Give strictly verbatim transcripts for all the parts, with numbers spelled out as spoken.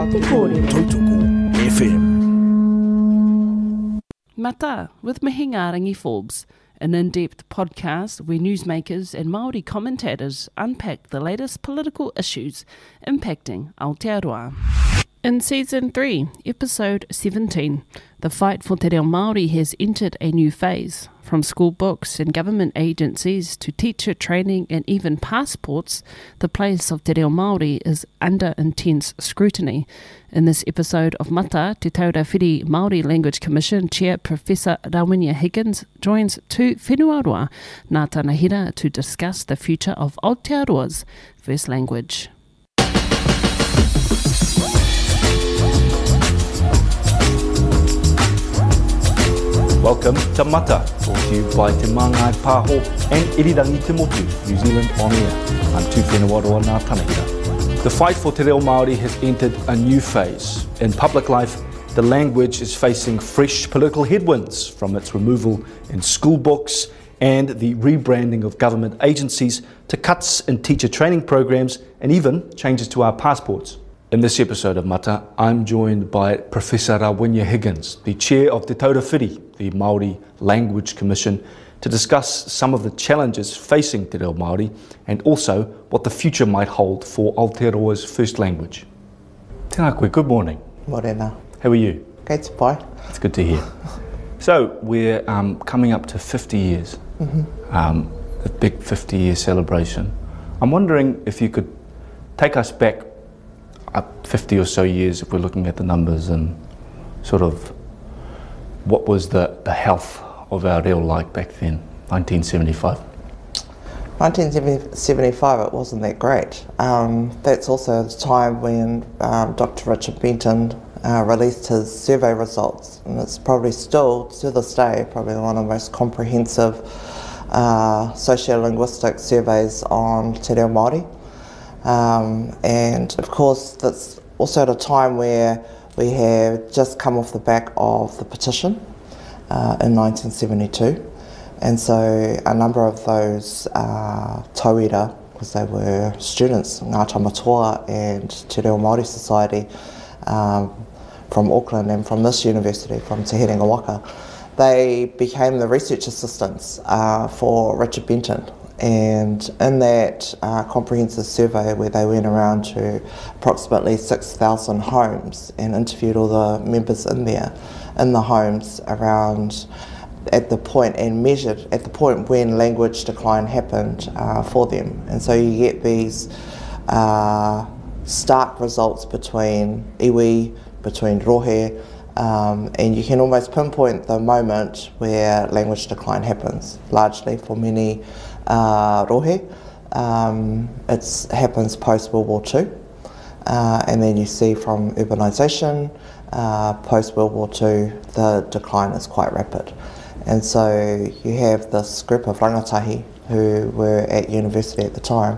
Mati Kōrero. Tautoko F M. Mata with Mihingarangi Forbes, an in-depth podcast where newsmakers and Māori commentators unpack the latest political issues impacting Aotearoa. In Season three, Episode seventeen, the fight for Te Reo Māori has entered a new phase. From school books and government agencies to teacher training and even passports, the place of Te Reo Māori is under intense scrutiny. In this episode of Mata, Te Taurawhiri Māori Language Commission Chair Professor Rawinia Higgins joins two whenuaroa, Ngā Tanahira, to discuss the future of Aotearoa's first language. Welcome to Mata, brought to you by Te Māngai Pāho and Irirangi Te Motu, New Zealand On Air. I'm Tu Whenuaroa Ngā Tanahira. The fight for Te Reo Māori has entered a new phase. In public life, the language is facing fresh political headwinds from its removal in school books and the rebranding of government agencies to cuts in teacher training programs and even changes to our passports. In this episode of Mata, I'm joined by Professor Rawinia Higgins, the chair of Te Taurawhiri, the Māori Language Commission, to discuss some of the challenges facing Te Reo Māori and also what the future might hold for Aotearoa's first language. Tēnā koe, good morning. Morena. How are you? Kei te pai. It's good to hear. So, we're um, coming up to fifty years, mm-hmm. um, a big fifty year celebration. I'm wondering if you could take us back up fifty or so years, if we're looking at the numbers, and sort of what was the, the health of our reo like back then, nineteen seventy-five? nineteen seventy-five, it wasn't that great. Um, that's also the time when um, Doctor Richard Benton uh, released his survey results, and it's probably still, to this day, probably one of the most comprehensive uh, sociolinguistic surveys on Te Reo Māori. Um, and of course that's also at a time where we have just come off the back of the petition uh, in nineteen seventy-two, and so a number of those uh, tauira, because they were students, Ngā Tamatoa and Te Reo Māori Society um, from Auckland and from this university, from Te Herenga Waka, they became the research assistants uh, for Richard Benton. And in that uh, comprehensive survey where they went around to approximately six thousand homes and interviewed all the members in there, in the homes around at the point and measured at the point when language decline happened uh, for them. And so you get these uh, stark results between iwi, between rohe, Um, and you can almost pinpoint the moment where language decline happens, largely for many uh, rohe. Um, it happens post-World War Two, uh, and then you see from urbanisation, uh, post-World War Two, the decline is quite rapid. And so you have this group of rangatahi who were at university at the time,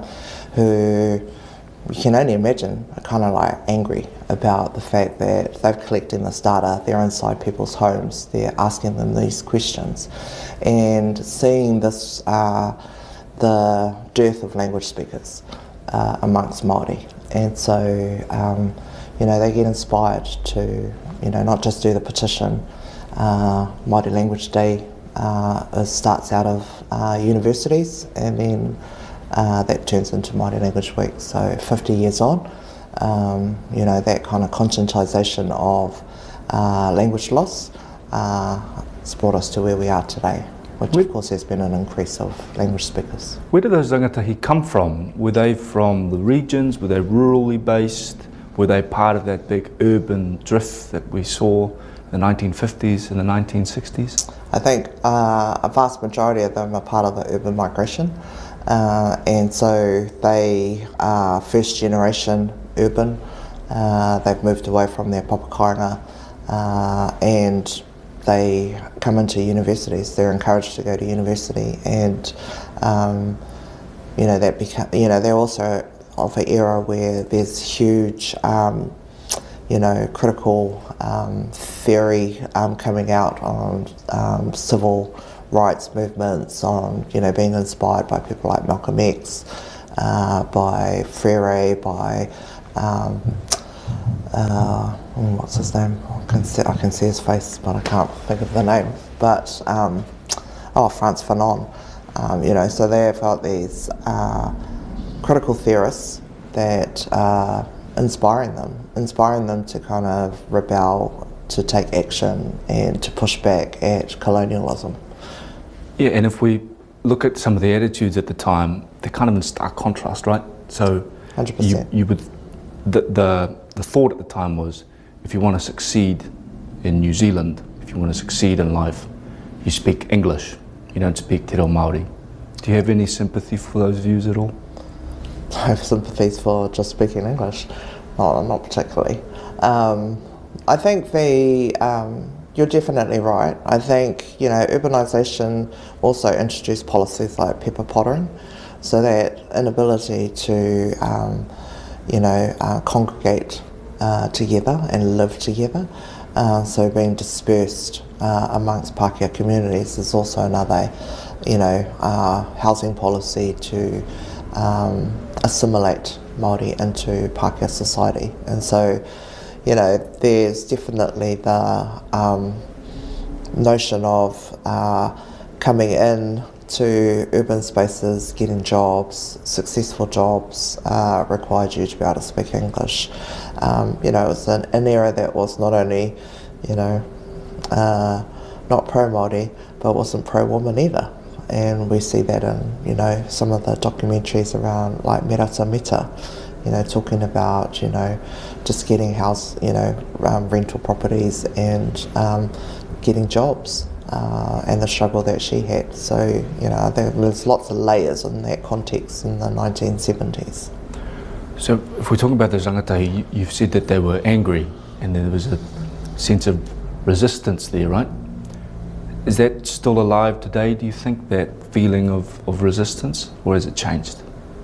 who you can only imagine are kind of like angry about the fact that they're collecting this data, they're inside people's homes, they're asking them these questions, and seeing this, uh, the dearth of language speakers uh, amongst Māori. And so, um, you know, they get inspired to, you know, not just do the petition. Uh, Māori Language Day uh, starts out of uh, universities, and then Uh, that turns into Māori Language Week. So fifty years on, um, you know, that kind of conscientisation of uh, language loss uh, has brought us to where we are today, which of course has been an increase of language speakers. Where did those rangatahi come from? Were they from the regions? Were they rurally based? Were they part of that big urban drift that we saw in the nineteen fifties and the nineteen sixties? I think uh, a vast majority of them are part of the urban migration. Uh, and so they are first generation urban. Uh, they've moved away from their papakainga uh, and they come into universities. They're encouraged to go to university, and um, you know that become, you know they're also of an era where there's huge um, you know critical um, theory um, coming out on um, civil rights movements, on you know being inspired by people like Malcolm X, uh, by Freire, by um, uh, what's his name? I can see I can see his face, but I can't think of the name. But um, oh, Frantz Fanon. Um, you know, so they've got these uh, critical theorists that are inspiring them, inspiring them to kind of rebel, to take action, and to push back at colonialism. Yeah, and if we look at some of the attitudes at the time, they're kind of in stark contrast, right? So one hundred percent. You, you would, the, the, the thought at the time was, if you want to succeed in New Zealand, if you want to succeed in life, you speak English, you don't speak Te Reo Māori. Do you have any sympathy for those views at all? I have sympathies for just speaking English, not, not particularly. Um, I think the, um, you're definitely right. I think, you know, urbanisation also introduced policies like pepper pottering, so that inability to, um, you know, uh, congregate uh, together and live together, uh, so being dispersed uh, amongst Pākehā communities is also another, you know, uh, housing policy to um, assimilate Māori into Pākehā society. And so, you know, there's definitely the um, notion of uh, coming in to urban spaces, getting jobs, successful jobs, uh, required you to be able to speak English. Um, you know, it was an, an era that was not only, you know, uh, not pro-Māori, but wasn't pro-woman either. And we see that in, you know, some of the documentaries around, like Merata Mita, you know, talking about, you know, just getting house, you know, um, rental properties and um, getting jobs. Uh, and the struggle that she had. So, you know, I think there's lots of layers in that context in the nineteen seventies. So if we're talking about the rangatahi, you, you've said that they were angry and there was a sense of resistance there, right? Is that still alive today, do you think, that feeling of, of resistance, or has it changed?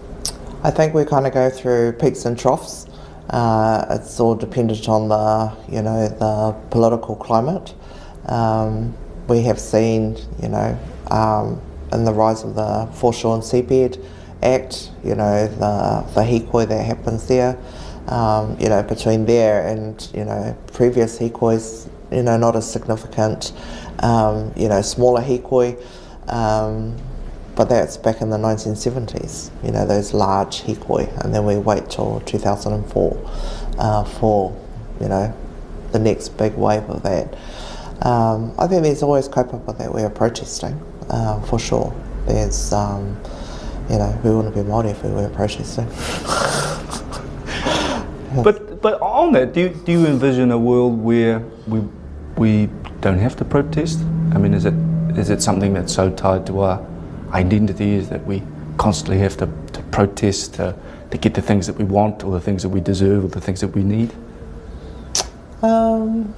I think we kind of go through peaks and troughs. Uh, it's all dependent on the, you know, the political climate. Um, We have seen, you know, um, in the rise of the Foreshore and Seabed Act, you know, the, the hikoi that happens there, um, you know, between there and, you know, previous hikois, you know, not as significant, um, you know, smaller hikoi, um, but that's back in the nineteen seventies, you know, those large hikoi, and then we wait till two thousand four uh, for, you know, the next big wave of that. Um, I think there's always kaupapa that we are protesting, uh, for sure. There's, um, you know, we wouldn't be Māori if we weren't protesting. But but on that, do you, do you envision a world where we we don't have to protest? I mean, is it is it something that's so tied to our identities that we constantly have to, to protest to, to get the things that we want, or the things that we deserve, or the things that we need? Um,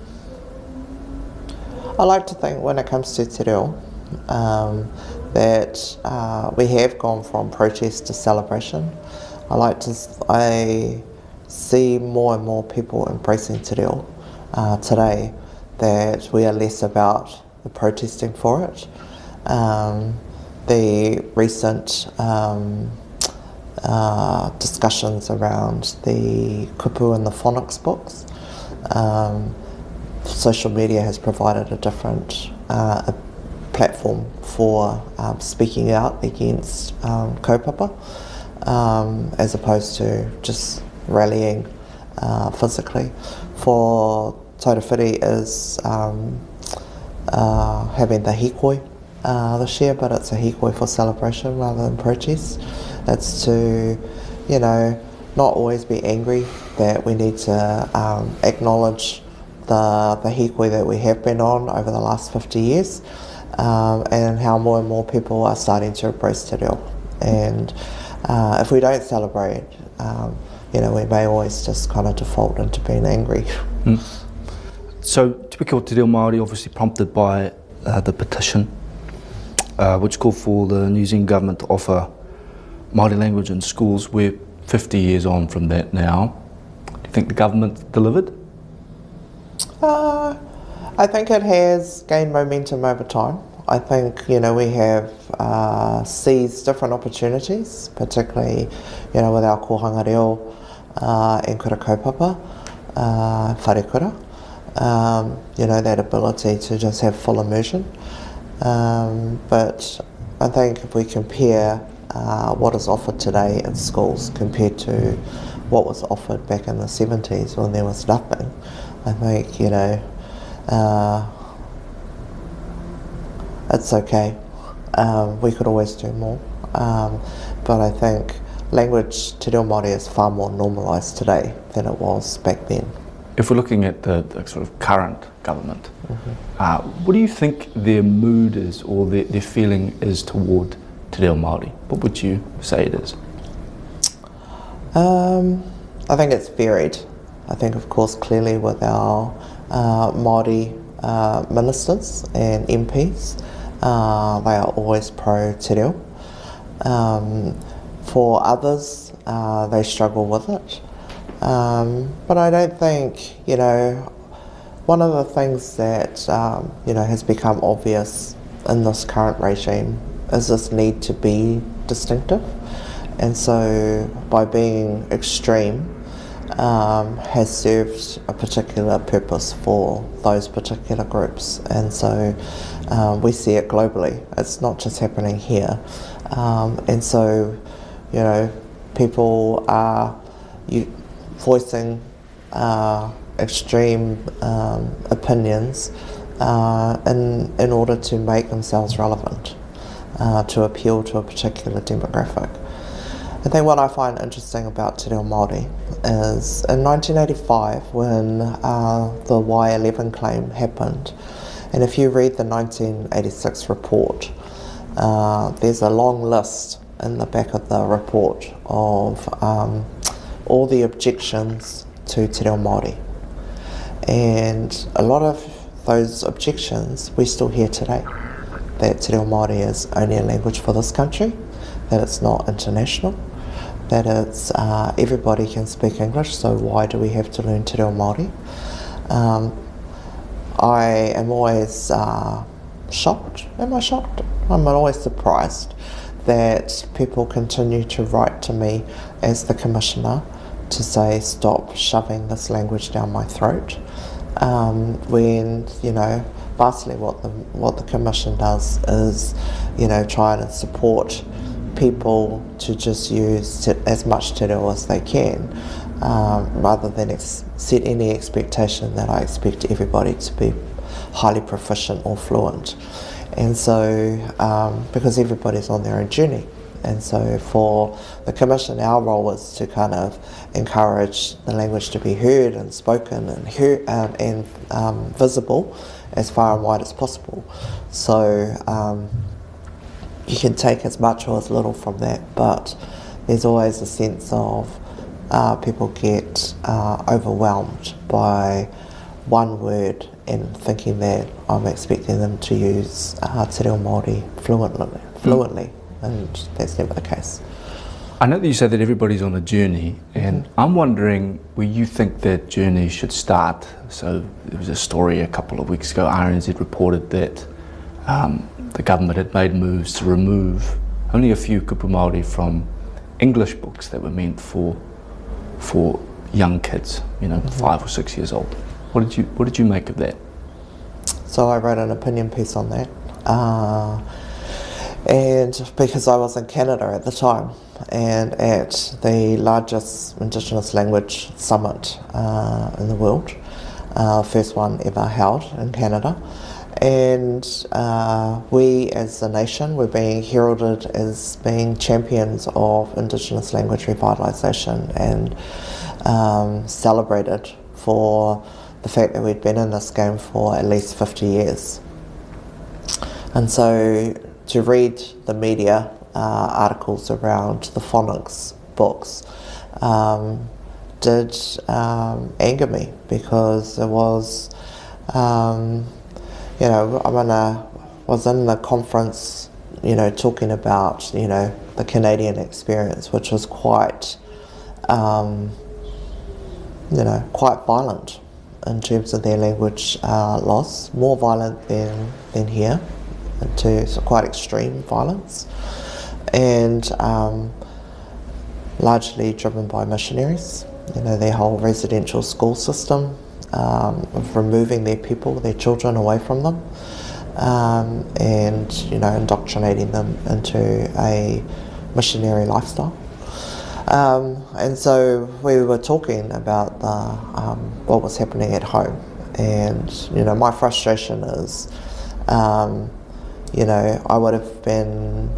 I like to think when it comes to te reo, um, that uh, we have gone from protest to celebration. I like to, I see more and more people embracing te reo uh, today, that we are less about the protesting for it. Um, the recent um, uh, discussions around the kupu and the phonics books, um, social media has provided a different uh, a platform for um, speaking out against um, kaupapa, um, as opposed to just rallying uh, physically. For Taurawhiti is um, uh, having the hikoi uh, this year, but it's a hikoi for celebration rather than protest. It's to, you know, not always be angry, that we need to um, acknowledge the, the hikoi that we have been on over the last fifty years, um, and how more and more people are starting to embrace te reo. And uh, if we don't celebrate, um, you know, we may always just kind of default into being angry. Mm. So, Te Piki o Te Reo Māori, obviously prompted by uh, the petition, uh, which called for the New Zealand government to offer Māori language in schools. We're fifty years on from that now. Do you think the government delivered? Uh, I think it has gained momentum over time. I think, you know, we have uh, seized different opportunities, particularly, you know, with our kohanga reo uh, and kura kaupapa. uh, wharekura, um, you know, that ability to just have full immersion. Um, but I think if we compare uh, what is offered today in schools compared to what was offered back in the seventies when there was nothing, I think, you know, uh, it's okay. Um, we could always do more. Um, but I think language Te Reo Māori is far more normalised today than it was back then. If we're looking at the, the sort of current government, Mm-hmm. uh, what do you think their mood is or their, their feeling is toward Te Reo Māori? What would you say it is? Um, I think it's varied. I think, of course, clearly with our uh, Māori uh, ministers and M Ps, uh, they are always pro Te Reo. Um, for others, uh, they struggle with it. Um, but I don't think, you know, one of the things that, um, you know, has become obvious in this current regime is this need to be distinctive. And so by being extreme um, has served a particular purpose for those particular groups. And so um, we see it globally. It's not just happening here. Um, and so, you know, people are you, voicing uh, extreme um, opinions uh, in, in order to make themselves relevant, uh, to appeal to a particular demographic. I think what I find interesting about Te Reo Māori is in nineteen eighty-five when uh, the Y eleven claim happened, and if you read the nineteen eighty-six report, uh, there's a long list in the back of the report of um, all the objections to Te Reo Māori. And a lot of those objections we still hear today, that Te Reo Māori is only a language for this country, that it's not international, that it's uh, everybody can speak English, so why do we have to learn Te Reo Māori? Um, I am always uh, shocked. Am I shocked? I'm always surprised that people continue to write to me as the Commissioner to say stop shoving this language down my throat, um, when, you know, vastly what the what the Commission does is, you know, try and support people to just use te, as much Te Reo as they can, um, rather than ex set any expectation that I expect everybody to be highly proficient or fluent. And so, um, because everybody's on their own journey, and so for the Commission, our role is to kind of encourage the language to be heard and spoken and heard, um, and um, visible as far and wide as possible. So um, you can take as much or as little from that, but there's always a sense of uh, people get uh, overwhelmed by one word and thinking that I'm expecting them to use uh, Te Reo Māori fluently, fluently, mm. and that's never the case. I know that you said that everybody's on a journey, and mm-hmm. I'm wondering where you think that journey should start. So there was a story a couple of weeks ago, R N Z reported that um, the government had made moves to remove only a few kupu Māori from English books that were meant for for young kids, you know, mm-hmm. five or six years old. What did you What did you make of that? So I wrote an opinion piece on that, uh, and because I was in Canada at the time, and at the largest Indigenous language summit uh, in the world, uh, first one ever held in Canada, and uh, we as a nation were being heralded as being champions of Indigenous language revitalisation and um, celebrated for the fact that we'd been in this game for at least fifty years. And so to read the media uh, articles around the phonics books um, did um, anger me, because it was, um, you know, I'm in a, was in the conference, you know, talking about, you know, the Canadian experience, which was quite, um, you know, quite violent in terms of their language uh, loss, more violent than, than here, to so quite extreme violence, and um, largely driven by missionaries you know, their whole residential school system, um, of removing their people, their children away from them, um, and, you know, indoctrinating them into a missionary lifestyle. Um, and so we were talking about the, um, what was happening at home, and, you know, my frustration is, um, you know, I would have been,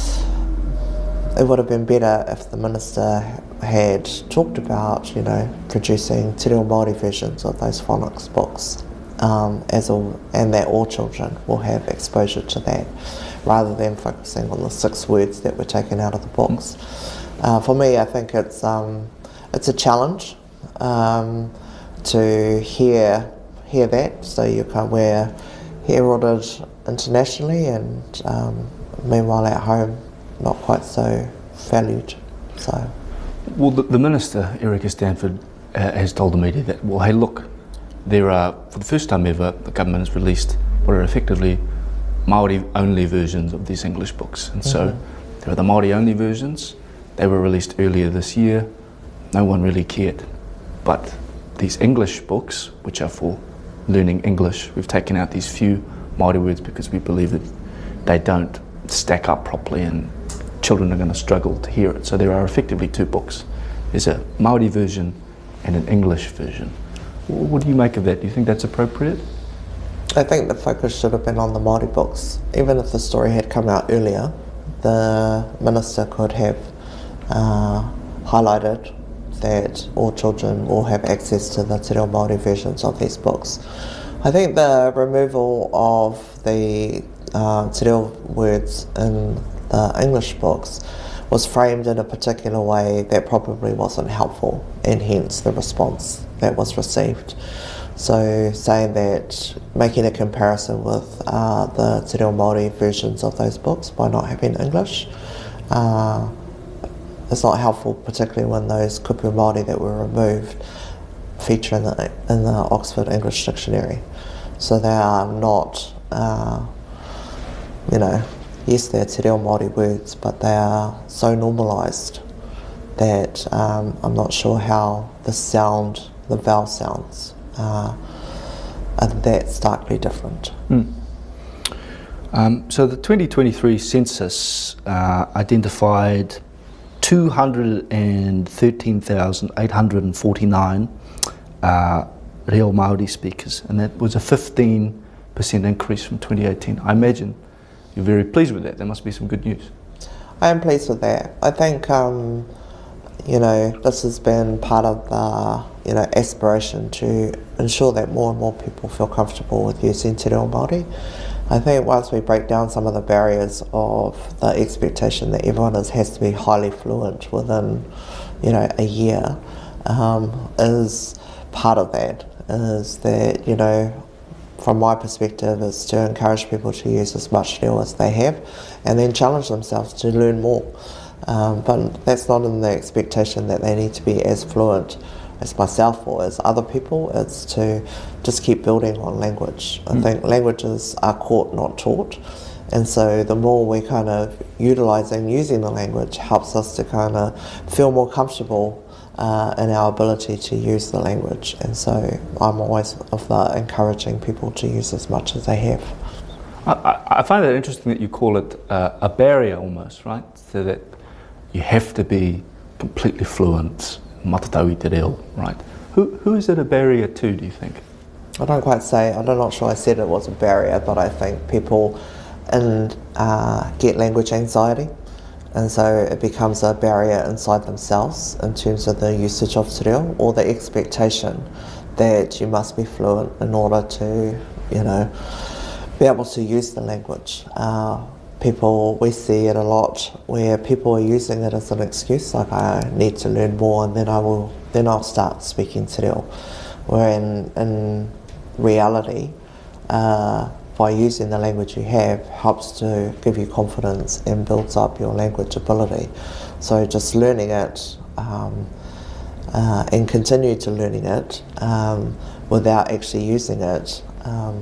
it would have been better if the minister had talked about, you know, producing Te Reo Māori versions of those phonics books, um, as all, and that all children will have exposure to that, rather than focusing on the six words that were taken out of the books. Uh, for me, I think it's um, it's a challenge um, to hear hear that. So you can we're heralded internationally, and um, meanwhile at home, not quite so valued. So, well, the, the minister Erica Stanford uh, has told the media that, well, hey, look, there are, for the first time ever, the government has released what are effectively Māori-only versions of these English books, and so mm-hmm. there are the Māori-only versions. They were released earlier this year. No one really cared. But these English books, which are for learning English, we've taken out these few Māori words because we believe that they don't stack up properly and children are going to struggle to hear it. So there are effectively two books. There's a Māori version and an English version. What do you make of that? Do you think that's appropriate? I think the focus should have been on the Māori books. Even if the story had come out earlier, the minister could have Uh, highlighted that all children will have access to the Te Reo Māori versions of these books. I think the removal of the uh, Te Reo words in the English books was framed in a particular way that probably wasn't helpful, and hence the response that was received. So saying that, making a comparison with uh, the Te Reo Māori versions of those books by not having English, uh, it's not helpful, particularly when those kupu Māori that were removed feature in the, in the Oxford English Dictionary. So they are not, uh, you know, yes, they're Te Reo Māori words, but they are so normalised that um, I'm not sure how the sound, the vowel sounds, uh, are that starkly different. Mm. Um, so the twenty twenty-three census uh, identified two hundred thirteen thousand eight hundred forty-nine uh, Reo Māori speakers, and that was a fifteen percent increase from twenty eighteen. I imagine you're very pleased with that. There must be some good news. I am pleased with that. I think, um, you know, this has been part of the, you know, aspiration to ensure that more and more people feel comfortable with using Te Reo Māori. I think once we break down some of the barriers of the expectation that everyone is, has to be highly fluent within, you know, a year, um, is part of that, is that, you know, from my perspective, is to encourage people to use as much reo as they have and then challenge themselves to learn more. Um, but that's not in the expectation that they need to be as fluent as myself or as other people. It's to just keep building on language. I mm. think languages are caught, not taught, and so the more we kind of utilising using the language helps us to kind of feel more comfortable uh, in our ability to use the language. And so I'm always of the encouraging people to use as much as they have. I, I find it interesting that you call it uh, a barrier almost, right? So that you have to be completely fluent, matatau i te reo, right? Who, who is it a barrier to, do you think? I don't quite say, I'm not sure I said it was a barrier, but I think people in, uh, get language anxiety, and so it becomes a barrier inside themselves in terms of the usage of te reo, or the expectation that you must be fluent in order to, you know, be able to use the language. Uh, people, we see it a lot where people are using it as an excuse, like I need to learn more and then I will, then I'll start speaking te reo. Where in, in reality, uh, by using the language you have helps to give you confidence and builds up your language ability. So just learning it um, uh, and continue to learning it um, without actually using it um,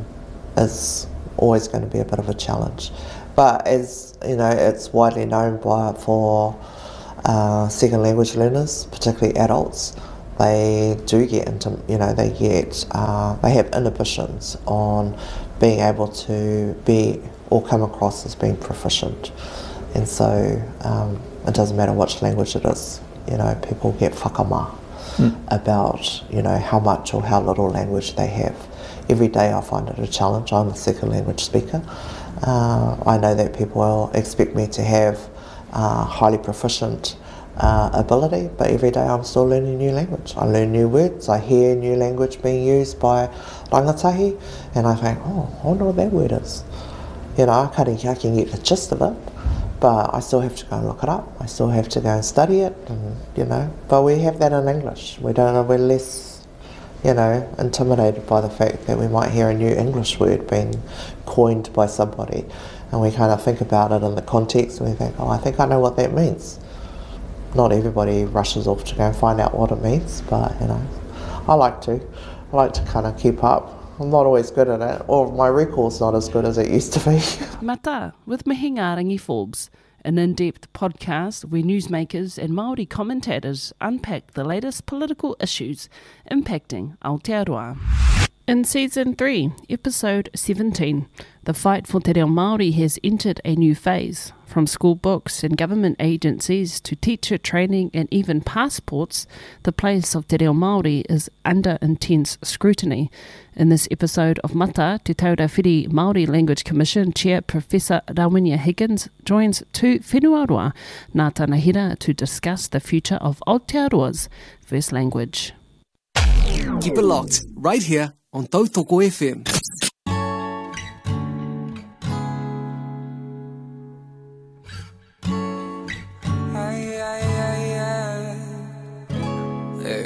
is always going to be a bit of a challenge. But as you know, it's widely known by, for uh, second language learners, particularly adults, they do get into, you know, they get, uh, they have inhibitions on being able to be or come across as being proficient. And so um, it doesn't matter which language it is, you know, people get whakama mm. about, you know, how much or how little language they have. Every day I find it a challenge. I'm a second language speaker. Uh, I know that people expect me to have uh, highly proficient uh, ability, but every day I'm still learning new language. I learn new words, I hear new language being used by rangatahi, and I think, oh, I wonder what that word is. You know, I can, I can get the gist of it, but I still have to go and look it up. I still have to go and study it, and, you know, but we have that in English. We don't know, we're less, you know, intimidated by the fact that we might hear a new English word being coined by somebody, and we kind of think about it in the context, and we think, oh, I think I know what that means. Not everybody rushes off to go and find out what it means, but, you know, I like to. I like to kind of keep up. I'm not always good at it, or my record's not as good as it used to be. Mata with Mihingarangi Forbes, an in-depth podcast where newsmakers and Māori commentators unpack the latest political issues impacting Aotearoa. In Season three, Episode seventeen, the fight for Te Reo Māori has entered a new phase. From school books and government agencies to teacher training and even passports, the place of Te Reo Māori is under intense scrutiny. In this episode of Mata, Te Taurawhiri Māori Language Commission Chair Professor Rawinia Higgins joins two whenuaroa, Ngā Tanahira, to discuss the future of Aotearoa's first language. Keep it locked, right here on Tautoko F M.